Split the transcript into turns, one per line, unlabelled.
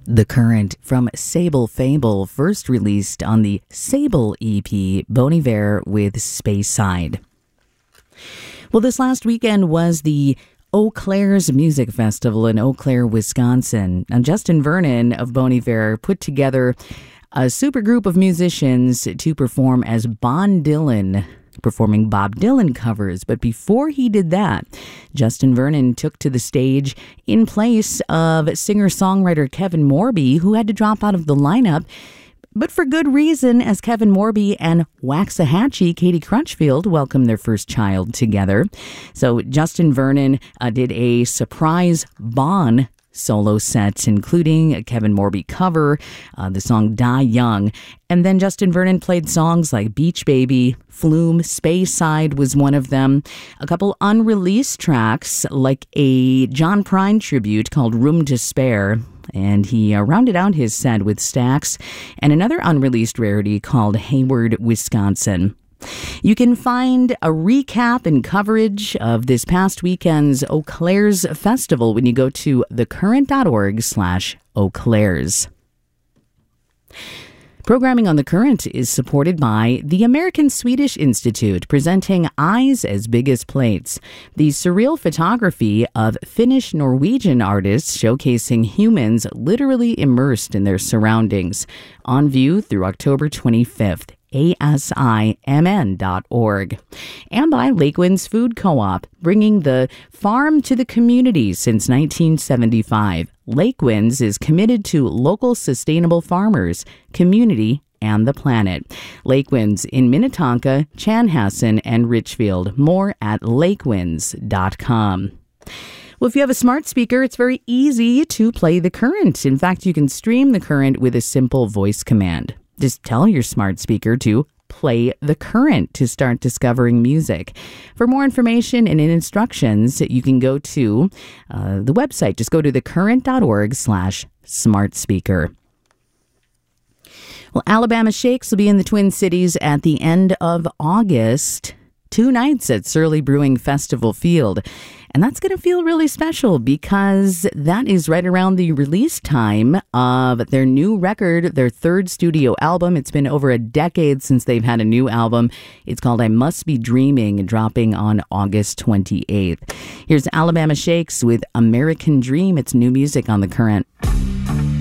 The Current from Sable Fable, first released on the Sable EP, Bon Iver with Speyside. Well, this last weekend was the Eau Claire's Music Festival in Eau Claire, Wisconsin. And Justin Vernon of Bon Iver put together a super group of musicians to perform as Bon Dylan, performing Bob Dylan covers. But before he did that, Justin Vernon took to the stage in place of singer-songwriter Kevin Morby, who had to drop out of the lineup, but for good reason, as Kevin Morby and Waxahachie Katie Crutchfield welcomed their first child together. So Justin Vernon did a surprise Bon solo set, including a Kevin Morby cover, the song Die Young. And then Justin Vernon played songs like Beach Baby, Flume, Speyside was one of them. A couple unreleased tracks like a John Prine tribute called Room to Spare. And he rounded out his set with Stax and another unreleased rarity called Hayward, Wisconsin. You can find a recap and coverage of this past weekend's Eau Claire's Festival when you go to thecurrent.org/Eau Claire's. Programming on The Current is supported by the American Swedish Institute, presenting Eyes as Big as Plates, the surreal photography of Finnish-Norwegian artists showcasing humans literally immersed in their surroundings, on view through October 25th. ASIMN.org. And by Lakewinds Food Co-op, bringing the farm to the community since 1975. Lakewinds is committed to local sustainable farmers, community, and the planet. Lakewinds in Minnetonka, Chanhassen, and Richfield. More at lakewinds.com. Well, if you have a smart speaker, it's very easy to play The Current. In fact, you can stream The Current with a simple voice command. Just tell your smart speaker to play The Current to start discovering music. For more information and instructions, you can go to the website. Just go to thecurrent.org/smart speaker. Well, Alabama Shakes will be in the Twin Cities at the end of August. 2 nights at Surly Brewing Festival Field. And that's going to feel really special because that is right around the release time of their new record, their third studio album. It's been over a decade since they've had a new album. It's called I Must Be Dreaming, dropping on August 28th. Here's Alabama Shakes with American Dream. It's new music on The Current.